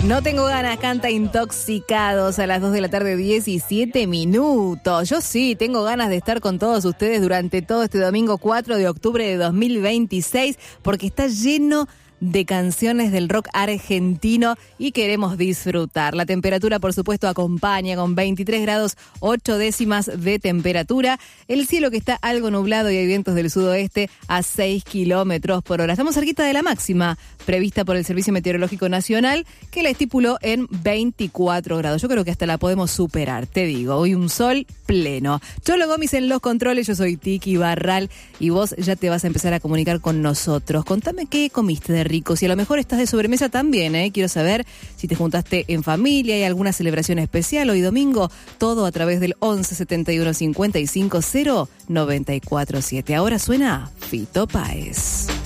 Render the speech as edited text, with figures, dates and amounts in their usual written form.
No tengo ganas, canta Intoxicados a las 2 de la tarde, 17 minutos. Yo sí, tengo ganas de estar con todos ustedes durante todo este domingo 4 de octubre de 2026, porque está lleno de canciones del rock argentino y queremos disfrutar. La temperatura, por supuesto, acompaña con 23 grados 8 décimas de temperatura. El cielo que está algo nublado y hay vientos del sudoeste a 6 kilómetros por hora. Estamos cerquita de la máxima prevista por el Servicio Meteorológico Nacional, que la estipuló en 24 grados. Yo creo que hasta la podemos superar, te digo. Hoy un sol pleno. Cholo Gómez en los controles, yo soy Tiki Barral y vos ya te vas a empezar a comunicar con nosotros. Contame qué comiste de rico, si a lo mejor estás de sobremesa también, quiero saber si te juntaste en familia, hay alguna celebración especial hoy domingo, todo a través del 11 71 55 0 94 7. Ahora suena Fito Páez.